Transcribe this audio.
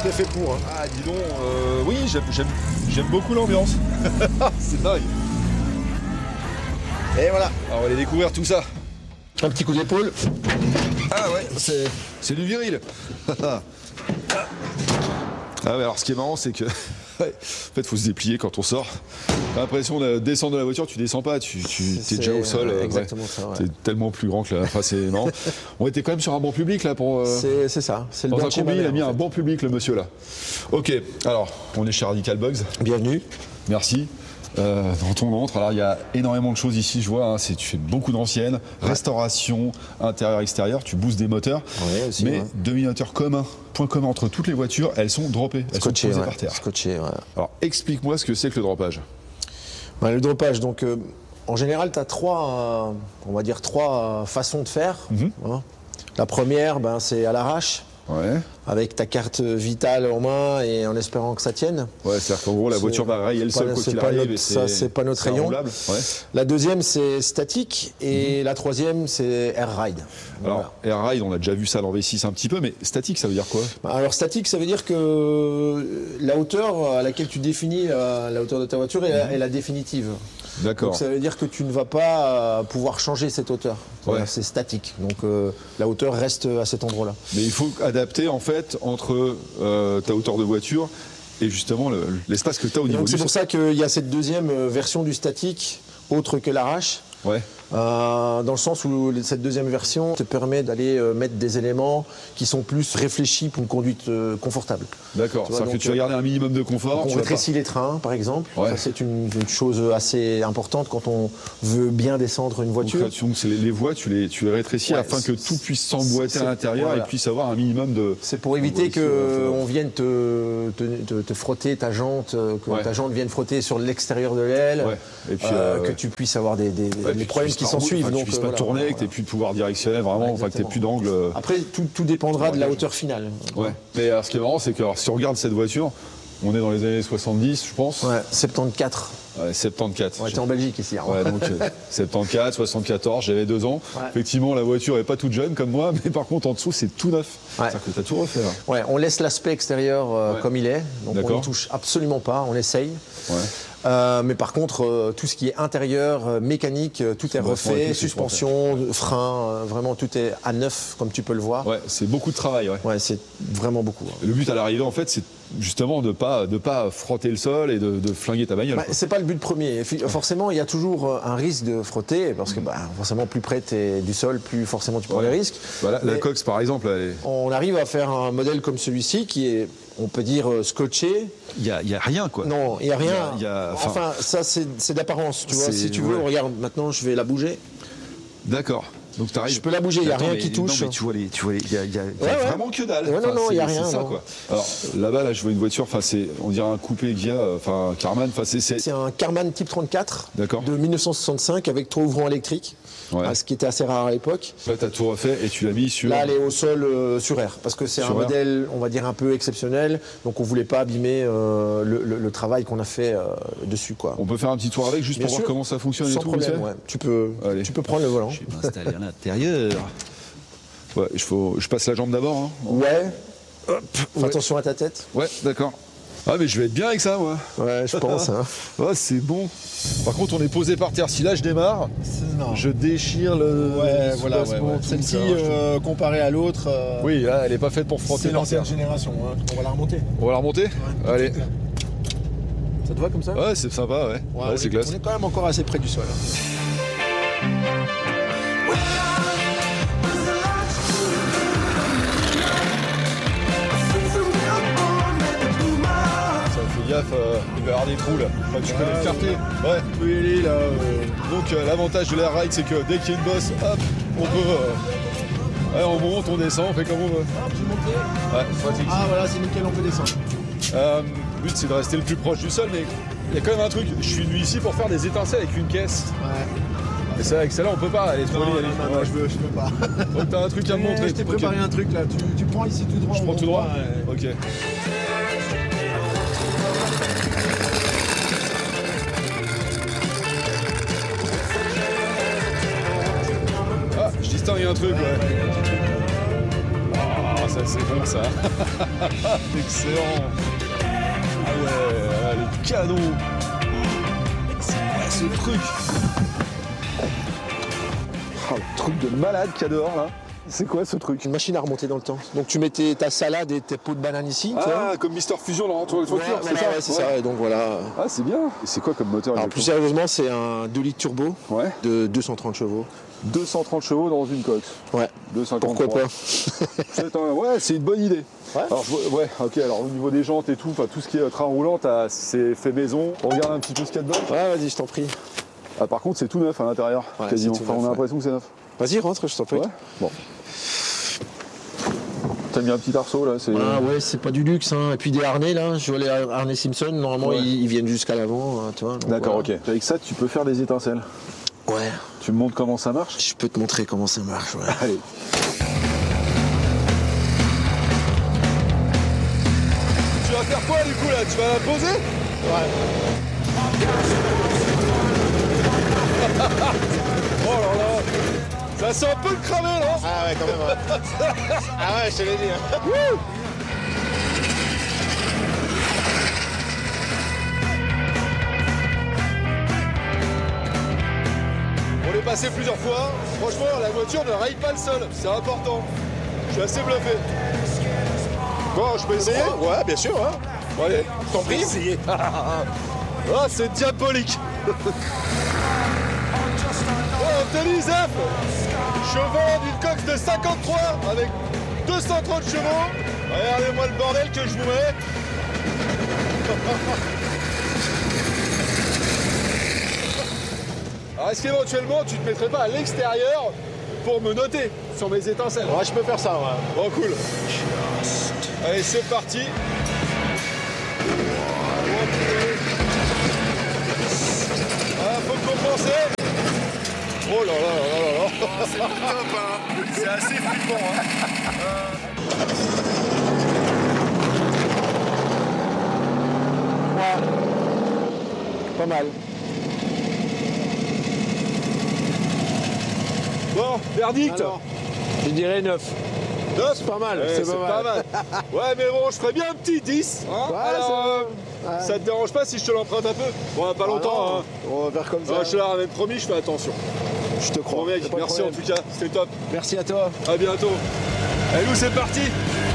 tout est fait pour. Hein. Ah, dis donc, oui, j'aime beaucoup l'ambiance. C'est dingue. Et voilà. Alors, on va aller découvrir tout ça. Un petit coup d'épaule. Ah ouais, c'est du viril. Ah ouais, alors ce qui est marrant, c'est que ouais, en fait, faut se déplier quand on sort. T'as l'impression de descendre de la voiture, tu descends pas, tu es déjà au sol. Exactement ça. Ouais. T'es tellement plus grand que là. Enfin, c'est marrant. On était quand même sur un banc public là pour. C'est ça. C'est le dans un banc combi, il a mis en un fait. banc public, le monsieur là. Ok, alors, on est chez Radical Bugs. Bienvenue. Merci. Dans ton entre, alors il y a énormément de choses ici, je vois, hein, tu fais beaucoup d'anciennes, restauration, intérieur, extérieur, tu boostes des moteurs, Ouais, aussi, mais demi-moteurs communs, point commun entre toutes les voitures, elles sont droppées, elles sont posées par terre. Scotché, ouais. Alors explique-moi ce que c'est que le droppage. Le dropage, donc en général, tu as trois façons de faire. Hein. La première, c'est à l'arrache, Ouais. avec ta carte vitale en main et en espérant que ça tienne. Ouais, c'est-à-dire qu'en gros la voiture va rayer le sol quand il arrive. Ça, c'est pas notre rayon. Ouais. La deuxième, c'est statique. Et la troisième, c'est air ride. Alors, air ride, on a déjà vu ça dans V6 un petit peu, mais statique, ça veut dire quoi? Alors statique, ça veut dire que la hauteur à laquelle tu définis la hauteur de ta voiture est la définitive. D'accord. Donc ça veut dire que tu ne vas pas pouvoir changer cette hauteur. Ouais. C'est statique. Donc la hauteur reste à cet endroit-là. Mais il faut adapter en fait entre ta hauteur de voiture et justement l'espace que tu as au niveau du C'est sol. pour ça qu'il y a cette deuxième version du statique, autre que l'arrache. Ouais. Dans le sens où cette deuxième version te permet d'aller mettre des éléments qui sont plus réfléchis pour une conduite confortable. D'accord, Tu vois, c'est-à-dire que donc, tu vas garder un minimum de confort. On tu vas rétrécit les trains, par exemple. Ouais. Ça, c'est une chose assez importante quand on veut bien descendre une voiture. Donc, c'est les voies, tu les rétrécis Ouais, afin que tout puisse s'emboîter à l'intérieur voilà. et puisse avoir un minimum de. C'est pour éviter qu'on vienne te frotter ta jante, que ta jante vienne frotter sur l'extérieur de l'aile, Ouais. Et puis, que tu puisses avoir des puis problèmes qui s'en suivent. Que tu puisses pas voilà, tourner, que tu n'aies plus de pouvoir directionnel, vraiment, enfin que tu n'aies plus d'angle. Après, tout dépendra de la hauteur finale. Ouais. Mais alors, ce qui est marrant, c'est que alors, si on regarde cette voiture, on est dans les années 70, je pense. Ouais, 74. Ouais, 74. On était en Belgique ici. Hein. Ouais, donc 74, 74, j'avais 2 ans. Ouais. Effectivement, la voiture est pas toute jeune comme moi, mais par contre, en dessous, c'est tout neuf. Ouais. C'est-à-dire que tu as tout refait. Là. Ouais, on laisse l'aspect extérieur comme il est. Donc on D'accord. n'y touche absolument pas, on essaye. Ouais. Mais par contre, tout ce qui est intérieur, mécanique, tout est refait, suspension, frein, vraiment tout est à neuf, comme tu peux le voir. Ouais, c'est beaucoup de travail. Ouais. Ouais, c'est vraiment beaucoup. Hein. Et le but à l'arrivée, en fait, c'est justement de pas frotter le sol et de flinguer ta bagnole. Bah, c'est pas le but premier. Forcément, il y a toujours un risque de frotter, parce que forcément, plus près t'es du sol, plus forcément tu prends des risques. Voilà, la Mais Cox, par exemple, elle est... on arrive à faire un modèle comme celui-ci qui est, on peut dire, scotché. y a rien, quoi. Non, il n'y a rien. Enfin, Enfin, ça, c'est d'apparence. Tu vois, c'est- si tu veux, ouais. regarde, maintenant, je vais la bouger. D'accord. Donc t'arrives. Je peux la bouger, il n'y a rien qui touche. Non, mais tu vois il y a ouais. vraiment que dalle. Ouais, non, il y a c'est rien, ça, non. quoi. Alors là-bas, là, je vois une voiture. Enfin, on dirait un coupé Ghia, enfin Karmann. Enfin, C'est un Karmann Type 34 D'accord. de 1965 avec trois ouvrants électriques, Ouais. ce qui était assez rare à l'époque. Là, t'as tout refait et tu l'as mis sur. Là, elle est au sol sur air, parce que c'est un Sur air. modèle, on va dire, un peu exceptionnel. Donc, on voulait pas abîmer le travail qu'on a fait dessus, quoi. On peut faire un petit tour avec juste Bien pour voir sûr. comment ça fonctionne Sans et tout. problème, vite fait ouais. Allez. Tu peux prendre le volant. Je vais m'installer à l'intérieur. Ouais, je passe la jambe d'abord. Hein. Ouais. Hop. Fais attention à ta tête. Ouais, d'accord. Ah, mais je vais être bien avec ça, moi. Ouais, je pense. Hein. Ah, c'est bon. Par contre, on est posé par terre. Si là, je démarre, Non. je déchire le. Ouais, le voilà. soubassement, tout Celle-ci, ça. comparée à l'autre, Oui, là, elle est pas faite pour frotter c'est par l'ancienne terre. génération. Hein. On va la remonter. On va la remonter Allez. Ça te va comme ça? Ouais, c'est sympa, ouais. Ouais, c'est classe. On est quand même encore assez près du sol. Ça fait gaffe, il va y avoir des trous là. Enfin, tu connais le quartier. Ouais. Oui, là. Donc l'avantage de l'air ride, c'est que dès qu'il y a une bosse, hop, on peut. Ouais, on monte, on descend, on fait comme on veut. Ouais, pratique. Ah, voilà, c'est nickel, on peut descendre. Le but c'est de rester le plus proche du sol, mais il y a quand même un truc. Je suis venu ici pour faire des étincelles avec une caisse. Ouais. Et c'est avec celle-là on peut pas. Elle est trop Non, liée, non, ouais. je veux pas. Donc t'as un truc à me montrer. Je t'ai Ok. préparé un truc là. Tu prends ici tout droit. Je prends tout droit. Ouais. Ok. Ah, je distingue un truc, ouais. Ah, ça c'est bon ça. Excellent. Ah ouais, les canons. C'est quoi ce truc? Oh, le truc de malade qu'il y a dehors là. C'est quoi ce truc? Une machine à remonter dans le temps. Donc tu mettais ta salade et tes pots de banane ici. Ah, comme Mister Fusion dans Retour de voiture, c'est ça? Ouais, c'est ça. Et donc voilà. Ah, c'est bien. Et c'est quoi comme moteur? Alors plus sérieusement, c'est un 2 litres turbo de 230 chevaux. 230 chevaux dans une coque. Ouais. 253. Pourquoi pas? Ouais, c'est une bonne idée. Ouais. Alors, ok, alors au niveau des jantes et tout ce qui est train roulant, c'est fait maison. On regarde un petit peu ce qu'il y a dedans. Ouais, vas-y, je t'en prie. Ah, par contre, c'est tout neuf à l'intérieur, quasiment. Enfin, on a l'impression que c'est neuf. Vas-y, rentre, je t'en prie. Ouais. Bon. T'as mis un petit arceau là, c'est. Ah ouais, c'est pas du luxe, hein. Et puis des harnais là, je vois les harnais Simpson, normalement ils viennent jusqu'à l'avant, hein, tu vois. D'accord, ok. Avec ça, tu peux faire des étincelles. Ouais. Tu me montres comment ça marche? Je peux te montrer comment ça marche, ouais. Allez. Tu vas faire quoi du coup là? Tu vas la poser? Ouais. Oh là là! Ça sent un peu le cramé là! Ah ouais, quand même, ouais. Ah ouais, je te l'ai dit. Hein. On est passé plusieurs fois. Franchement, la voiture ne raille pas le sol. C'est important. Je suis assez bluffé. Bon, je peux essayer? Ouais, bien sûr, hein. Bon, allez, T'en prie. essayer. Ah, c'est diabolique. Oh, Anthony Zef, je vends d'une coque de 53 avec 230 chevaux. Regardez-moi le bordel que je vous mets. Alors, est-ce qu'éventuellement tu te mettrais pas à l'extérieur pour me noter sur mes étincelles? Ouais, je peux faire ça, ouais. Bon, cool. Allez, c'est parti. Ah, faut compenser. Oh là là là là là. C'est top, hein. C'est assez flippant, hein. Ouais. Pas mal. Bon, verdict. Alors, je dirais 9. 9, c'est pas mal, ouais, c'est pas mal. Ouais, mais bon, je ferais bien un petit 10. Hein. Ouais, alors, ça te dérange pas si je te l'emprunte un peu? Bon, on a pas longtemps. non, hein. on va faire comme ça. Je te la ramène, promis, je fais attention. Je te crois. Bon mec, merci en tout cas, c'était top. Merci à toi. À bientôt. Allez, nous, c'est parti.